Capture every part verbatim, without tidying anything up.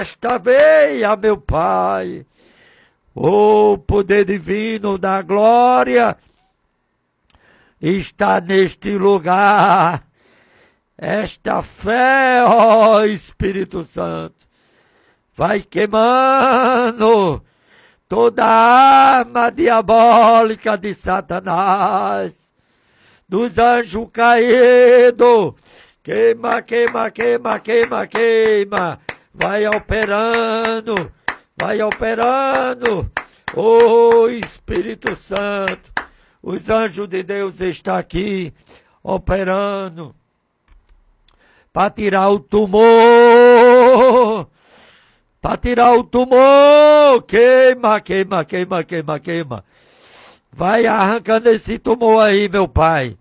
esta veia, meu Pai. O poder divino da glória está neste lugar. Esta fé, ó Espírito Santo, vai queimando toda a arma diabólica de Satanás, dos anjos caídos. Queima, queima, queima, queima, queima. Vai operando, vai operando. Ô Espírito Santo, os anjos de Deus estão aqui operando para tirar o tumor, para tirar o tumor. Queima, queima, queima, queima, queima. Vai arrancando esse tumor aí, meu Pai.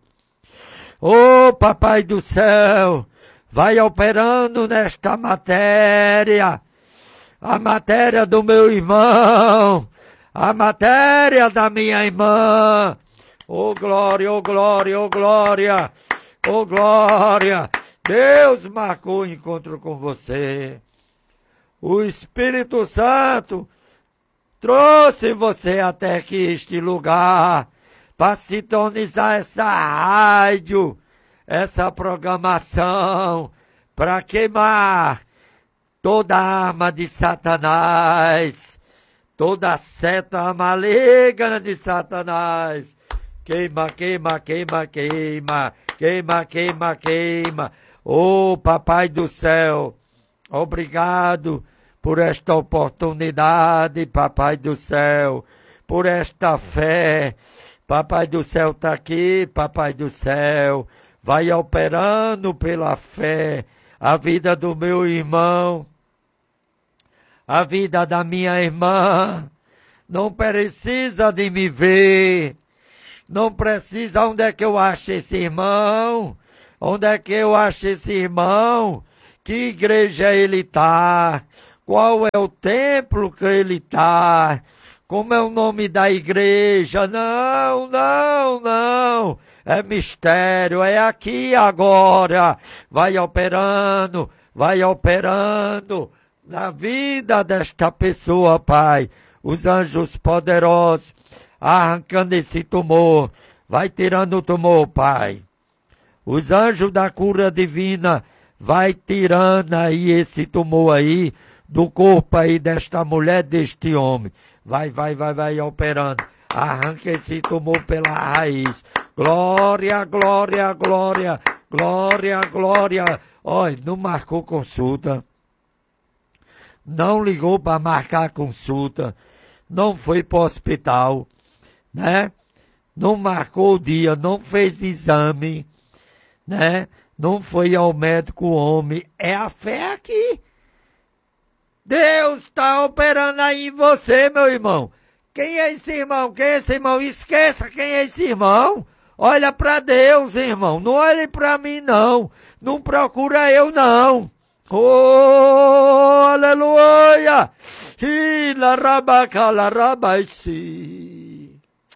Ô Papai do céu, vai operando nesta matéria, a matéria do meu irmão, a matéria da minha irmã. Ô glória, ô glória, ô glória, ô glória. Deus marcou o encontro com você. O Espírito Santo trouxe você até aqui este lugar para sintonizar essa rádio, essa programação, para queimar toda a arma de Satanás, toda a seta maligna de Satanás. Queima, queima, queima, queima, queima, queima, queima. Ô Papai do céu, obrigado por esta oportunidade, Papai do céu, por esta fé. Papai do céu está aqui, Papai do céu, vai operando pela fé a vida do meu irmão, a vida da minha irmã. Não precisa de me ver, não precisa. Onde é que eu acho esse irmão? Onde é que eu acho esse irmão? Que igreja ele está? Qual é o templo que ele está? Como é o nome da igreja? Não, não, não. É mistério, é aqui agora. Vai operando, vai operando na vida desta pessoa, Pai. Os anjos poderosos arrancando esse tumor. Vai tirando o tumor, Pai. Os anjos da cura divina vai tirando aí esse tumor aí do corpo aí desta mulher, deste homem. Vai, vai, vai, vai operando. Arranca esse tumor pela raiz. Glória, glória, glória, glória, glória. Olha, não marcou consulta. Não ligou para marcar consulta. Não foi para o hospital, né? Não marcou o dia, não fez exame, né? Não foi ao médico homem. É a fé aqui. Deus está operando aí em você, meu irmão. Quem é esse irmão? Quem é esse irmão? Esqueça quem é esse irmão. Olha para Deus, irmão. Não olhe para mim, não. Não procura eu, não. Oh, aleluia. E la rabaca, la rabaisi.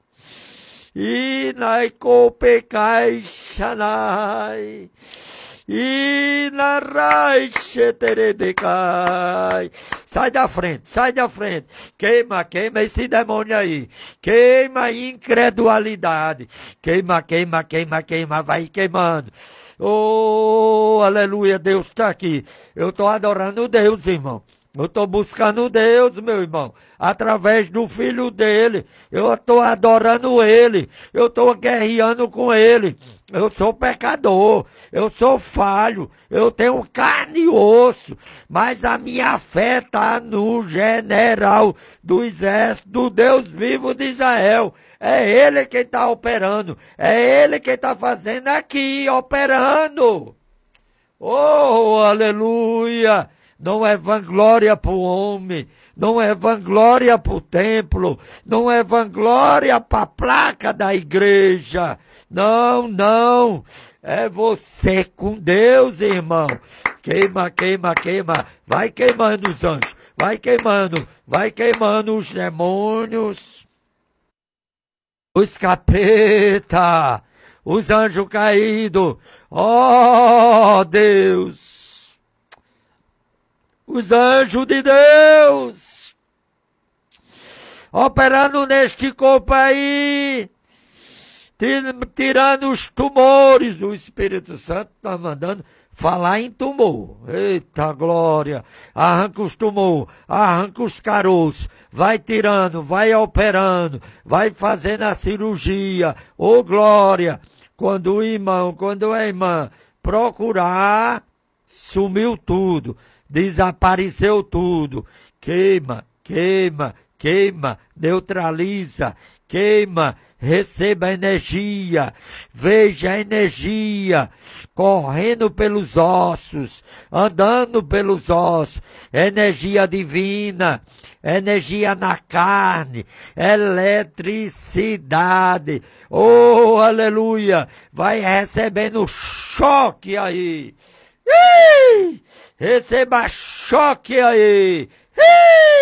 E nai copecai xanai. E na raicheterebecai. Sai da frente, sai da frente. Queima, queima esse demônio aí. Queima a incredulidade. Queima, queima, queima, queima. Vai queimando. Oh, aleluia, Deus está aqui. Eu estou adorando Deus, irmão. Eu estou buscando Deus, meu irmão, através do Filho dele. Eu estou adorando ele. Eu estou guerreando com ele. Eu sou pecador. Eu sou falho. Eu tenho carne e osso. Mas a minha fé está no general do exército, do Deus vivo de Israel. É ele quem está operando. É ele quem está fazendo aqui, operando. Oh, aleluia. Não é vanglória para o homem, não é vanglória para o templo, não é vanglória para a placa da igreja. Não, não, é você com Deus, irmão. Queima, queima, queima, vai queimando os anjos, vai queimando, vai queimando os demônios, os capeta, os anjos caídos. Oh, Deus! os anjos de Deus, operando neste corpo aí, tirando os tumores. O Espírito Santo está mandando falar em tumor. Eita glória! Arranca os tumores, arranca os caroços, vai tirando, vai operando, vai fazendo a cirurgia. Ô glória! Quando o irmão, quando a irmã procurar, sumiu tudo, desapareceu tudo. Queima, queima, queima, neutraliza, queima. Receba energia, veja a energia correndo pelos ossos, andando pelos ossos, energia divina, energia na carne, eletricidade. Oh, aleluia! Vai recebendo choque aí. Ih! Receba choque aí.